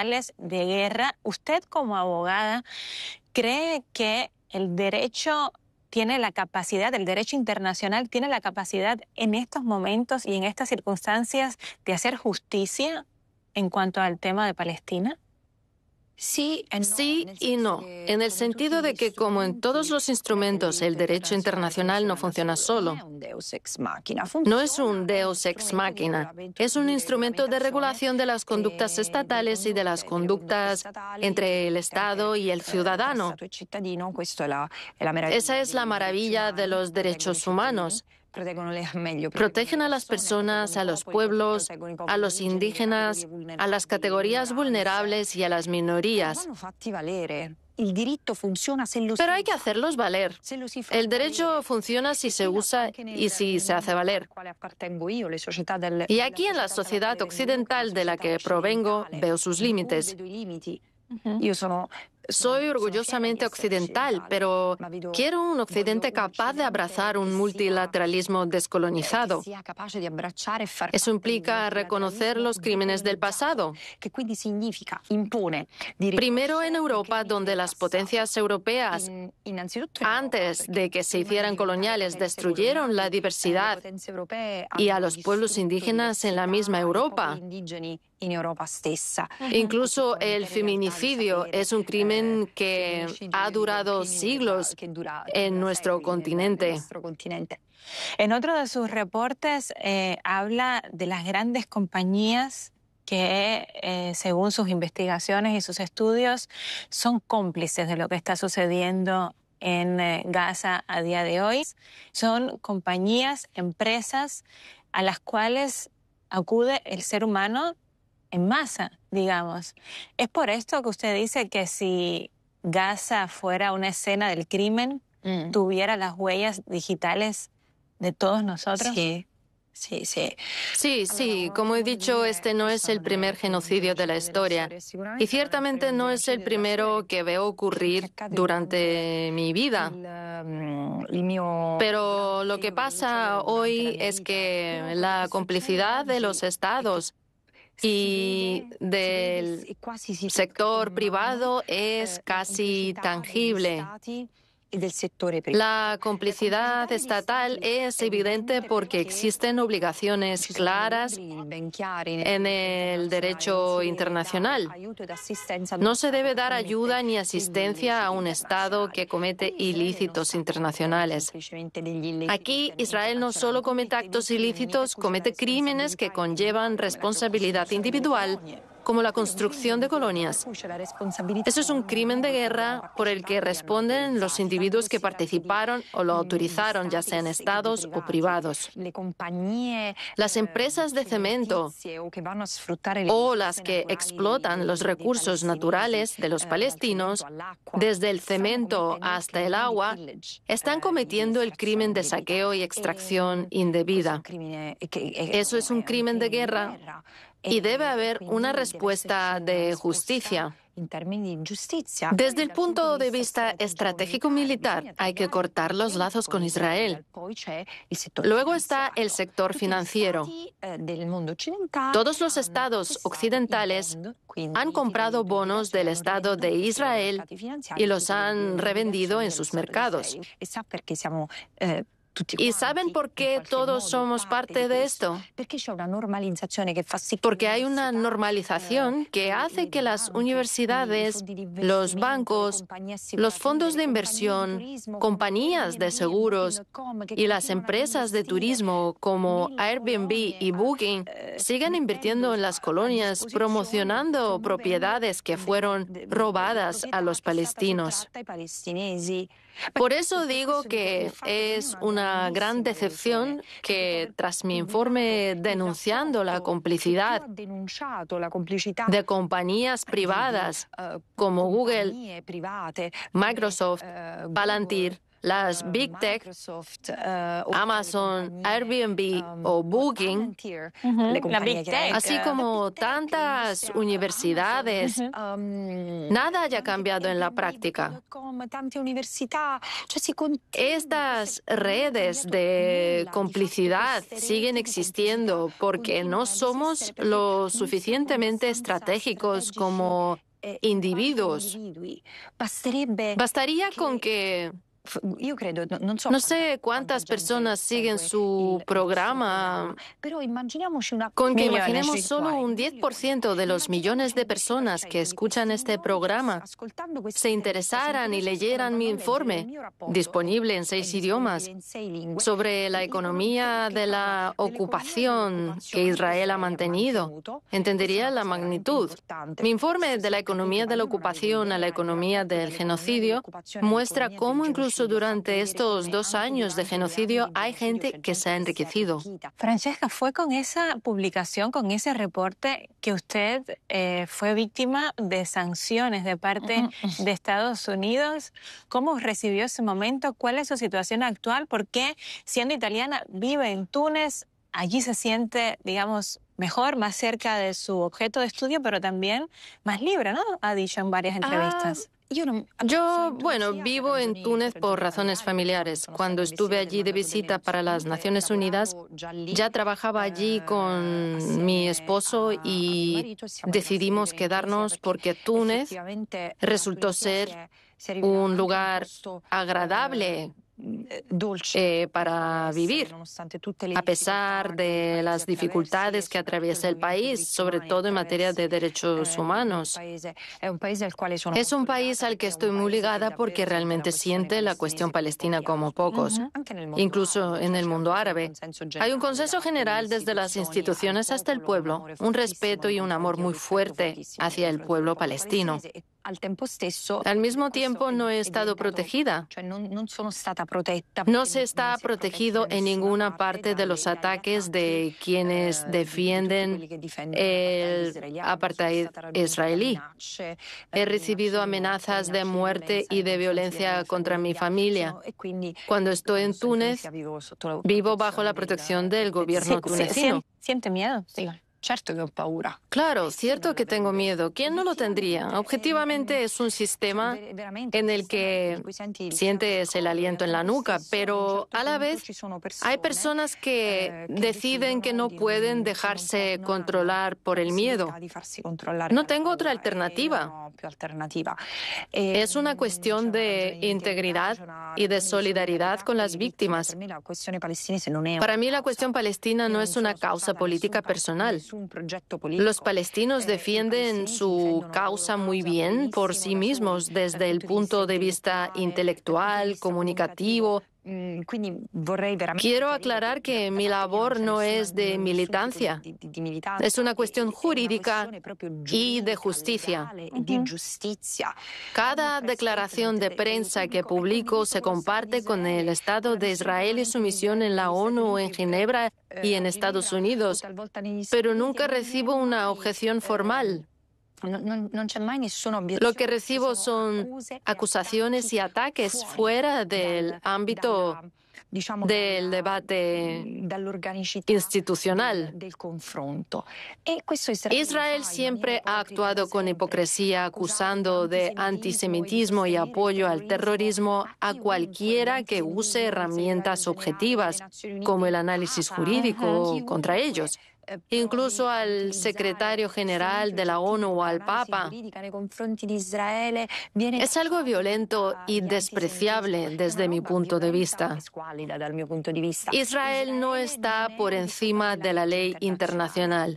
ilegales de guerra. Usted, como abogada, ¿cree que el derecho tiene la capacidad, el derecho internacional tiene la capacidad en estos momentos y en estas circunstancias de hacer justicia en cuanto al tema de Palestina? Sí y no, en el sentido de que, como en todos los instrumentos, el derecho internacional no funciona solo. No es un deus ex machina, es un instrumento de regulación de las conductas estatales y de las conductas entre el Estado y el ciudadano. Esa es la maravilla de los derechos humanos. Protegen a las personas, a los pueblos, a los indígenas, a las categorías vulnerables y a las minorías. Pero hay que hacerlos valer. El derecho funciona si se usa y si se hace valer. Y aquí en la sociedad occidental de la que provengo veo sus límites. Soy orgullosamente occidental, pero quiero un Occidente capaz de abrazar un multilateralismo descolonizado. Eso implica reconocer los crímenes del pasado. Primero en Europa, donde las potencias europeas, antes de que se hicieran coloniales, destruyeron la diversidad y a los pueblos indígenas en la misma Europa. Incluso el feminicidio es un crimen que ha durado siglos en nuestro continente. En otro de sus reportes habla de las grandes compañías que, según sus investigaciones y sus estudios, son cómplices de lo que está sucediendo en Gaza a día de hoy. Son compañías, empresas a las cuales acude el ser humano en masa, digamos. ¿Es por esto que usted dice que si Gaza fuera una escena del crimen, tuviera las huellas digitales de todos nosotros? Sí, como he dicho, este no es el primer genocidio de la historia y ciertamente no es el primero que veo ocurrir durante mi vida. Pero lo que pasa hoy es que la complicidad de los estados y del sector privado es casi tangible. La complicidad estatal es evidente porque existen obligaciones claras en el derecho internacional. No se debe dar ayuda ni asistencia a un Estado que comete ilícitos internacionales. Aquí, Israel no solo comete actos ilícitos, comete crímenes que conllevan responsabilidad individual, como la construcción de colonias. Eso es un crimen de guerra por el que responden los individuos que participaron o lo autorizaron, ya sean estados o privados. Las empresas de cemento o las que explotan los recursos naturales de los palestinos, desde el cemento hasta el agua, están cometiendo el crimen de saqueo y extracción indebida. Eso es un crimen de guerra y debe haber una respuesta de justicia. Desde el punto de vista estratégico-militar, hay que cortar los lazos con Israel. Luego está el sector financiero. Todos los estados occidentales han comprado bonos del Estado de Israel y los han revendido en sus mercados. ¿Y saben por qué todos somos parte de esto? Porque hay una normalización que hace que las universidades, los bancos, los fondos de inversión, compañías de seguros y las empresas de turismo como Airbnb y Booking sigan invirtiendo en las colonias, promocionando propiedades que fueron robadas a los palestinos. Por eso digo que es una gran decepción que, tras mi informe denunciando la complicidad de compañías privadas como Google, Microsoft, Palantir, las Big Tech, Amazon, Airbnb o Booking, La Big Tech. así como tantas universidades, nada haya cambiado en la práctica. Estas redes de complicidad siguen existiendo porque no somos lo suficientemente estratégicos como individuos. Bastaría con que no sé cuántas personas siguen su programa. Con que imaginemos solo un 10% de los millones de personas que escuchan este programa se interesaran y leyeran mi informe, disponible en 6 idiomas, sobre la economía de la ocupación que Israel ha mantenido. Entendería la magnitud. Mi informe de la economía de la ocupación a la economía del genocidio muestra cómo incluso durante estos 2 años de genocidio hay gente que se ha enriquecido. Francesca, ¿fue con esa publicación, con ese reporte, que usted fue víctima de sanciones de parte de Estados Unidos? ¿Cómo recibió ese momento? ¿Cuál es su situación actual? ¿Por qué, siendo italiana, vive en Túnez? Allí se siente, digamos, mejor, más cerca de su objeto de estudio, pero también más libre, ¿no? Ha dicho en varias entrevistas. Yo, vivo en Túnez por razones familiares. Cuando estuve allí de visita para las Naciones Unidas, ya trabajaba allí con mi esposo y decidimos quedarnos porque Túnez resultó ser un lugar agradable para vivir, a pesar de las dificultades que atraviesa el país, sobre todo en materia de derechos humanos. Es un país al que estoy muy ligada porque realmente siente la cuestión palestina como pocos, incluso en el mundo árabe. Hay un consenso general desde las instituciones hasta el pueblo, un respeto y un amor muy fuerte hacia el pueblo palestino. Al mismo tiempo, no he estado protegida. No se está protegido en ninguna parte de los ataques de quienes defienden el apartheid israelí. He recibido amenazas de muerte y de violencia contra mi familia. Cuando estoy en Túnez, vivo bajo la protección del gobierno tunecino. ¿Siente miedo? Sí. Claro, cierto que tengo miedo. ¿Quién no lo tendría? Objetivamente es un sistema en el que sientes el aliento en la nuca, pero a la vez hay personas que deciden que no pueden dejarse controlar por el miedo. No tengo otra alternativa. Es una cuestión de integridad y de solidaridad con las víctimas. Para mí la cuestión palestina no es una causa política personal. Los palestinos defienden su causa muy bien por sí mismos desde el punto de vista intelectual, comunicativo. Quiero aclarar que mi labor no es de militancia, es una cuestión jurídica y de justicia. Cada declaración de prensa que publico se comparte con el Estado de Israel y su misión en la ONU, en Ginebra y en Estados Unidos, pero nunca recibo una objeción formal. Lo que recibo son acusaciones y ataques fuera del ámbito del debate institucional. Israel siempre ha actuado con hipocresía, acusando de antisemitismo y apoyo al terrorismo a cualquiera que use herramientas objetivas, como el análisis jurídico, contra ellos. Incluso al secretario general de la ONU o al Papa. Es algo violento y despreciable desde mi punto de vista. Israel no está por encima de la ley internacional.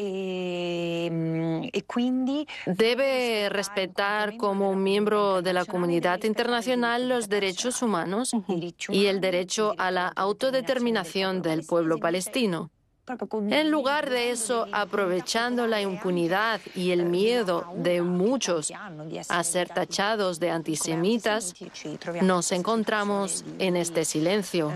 Debe respetar como un miembro de la comunidad internacional los derechos humanos y el derecho a la autodeterminación del pueblo palestino. En lugar de eso, aprovechando la impunidad y el miedo de muchos a ser tachados de antisemitas, nos encontramos en este silencio.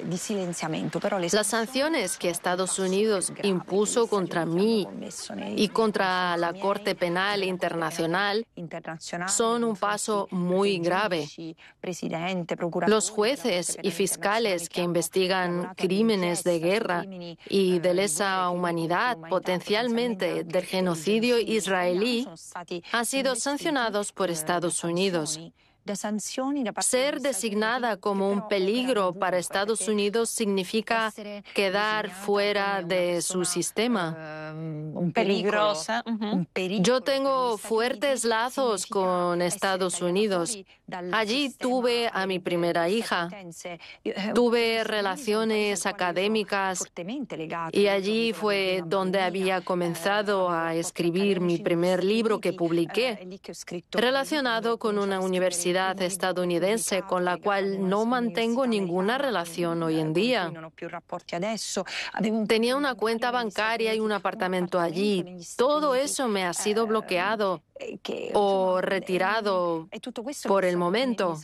Las sanciones que Estados Unidos impuso contra mí y contra la Corte Penal Internacional son un paso muy grave. Los jueces y fiscales que investigan crímenes de guerra y de lesa humanidad, potencialmente del genocidio israelí, han sido sancionados por Estados Unidos. Ser designada como un peligro para Estados Unidos significa quedar fuera de su sistema. Peligrosa. Yo tengo fuertes lazos con Estados Unidos. Allí tuve a mi primera hija. Tuve relaciones académicas y allí fue donde había comenzado a escribir mi primer libro que publiqué, relacionado con una universidad estadounidense con la cual no mantengo ninguna relación hoy en día. Tenía una cuenta bancaria y un apartamento allí. Todo eso me ha sido bloqueado o retirado por el momento.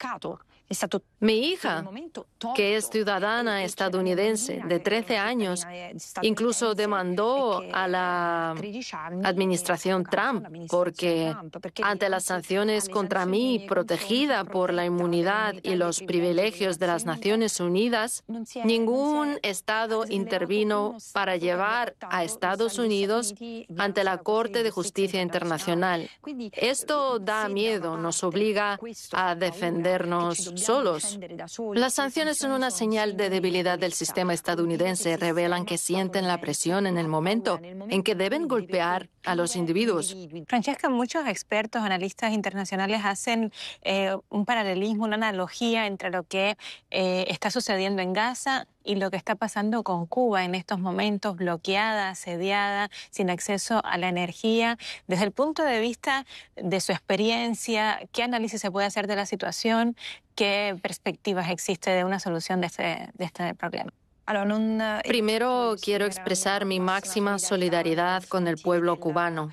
Mi hija, que es ciudadana estadounidense de 13 años, incluso demandó a la administración Trump porque ante las sanciones contra mí, protegida por la inmunidad y los privilegios de las Naciones Unidas, ningún Estado intervino para llevar a Estados Unidos ante la Corte de Justicia Internacional. Esto da miedo, nos obliga a defendernos solos. Las sanciones son una señal de debilidad del sistema estadounidense. Revelan que sienten la presión en el momento en que deben golpear a los individuos. Francesca, muchos expertos, analistas internacionales hacen un paralelismo, una analogía entre lo que está sucediendo en Gaza y lo que está pasando con Cuba en estos momentos, bloqueada, asediada, sin acceso a la energía. Desde el punto de vista de su experiencia, ¿qué análisis se puede hacer de la situación? ¿Qué perspectivas existe de una solución de este problema? Primero, quiero expresar mi máxima solidaridad con el pueblo cubano.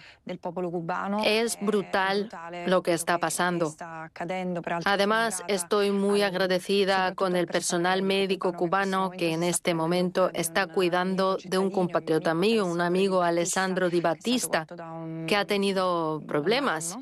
Es brutal lo que está pasando. Además, estoy muy agradecida con el personal médico cubano que en este momento está cuidando de un compatriota mío, un amigo, Alessandro Di Battista, que ha tenido problemas.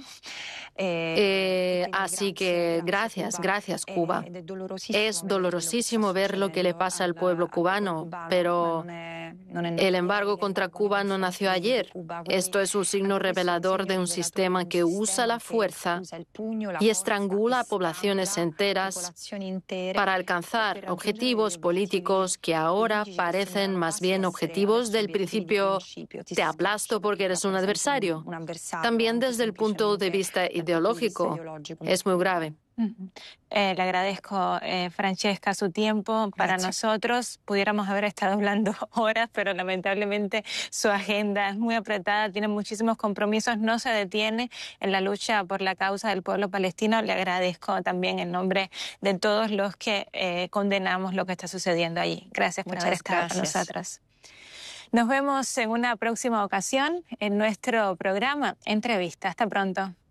Así que gracias Cuba. Es dolorosísimo ver lo que le pasa al pueblo cubano, pero el embargo contra Cuba no nació ayer. Esto es un signo revelador de un sistema que usa la fuerza y estrangula a poblaciones enteras para alcanzar objetivos políticos que ahora parecen más bien objetivos del principio te aplasto porque eres un adversario. También desde el punto de vista ideológico es muy grave. Le agradezco, Francesca, su tiempo para nosotros. Pudiéramos haber estado hablando horas, pero lamentablemente su agenda es muy apretada, tiene muchísimos compromisos, no se detiene en la lucha por la causa del pueblo palestino. Le agradezco también en nombre de todos los que condenamos lo que está sucediendo allí. Gracias por haber estado con nosotros. Nos vemos en una próxima ocasión en nuestro programa Entrevista. Hasta pronto.